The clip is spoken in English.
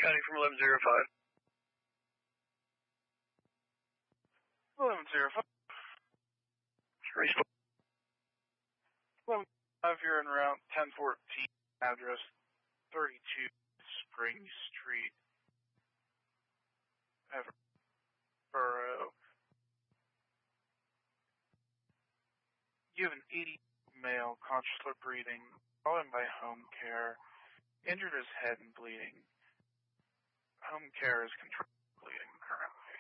County from 1105. 1105. Respond. 1105, you're in route 1014, address 32 Spring Street, Everborough. You have an 80 male, consciously breathing, brought in by home care, injured his head and bleeding. Home care is controlled.